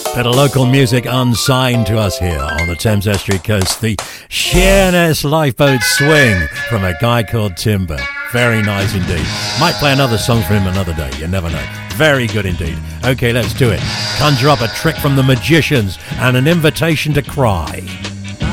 Bit of local music unsigned to us here on the Thames Estuary Coast. The Sheerness Lifeboat Swing from a guy called Timber. Very nice indeed. Might play another song for him another day. You never know. Very good indeed. Okay, let's do it. Conjure up a trick from the Magicians and an invitation to cry.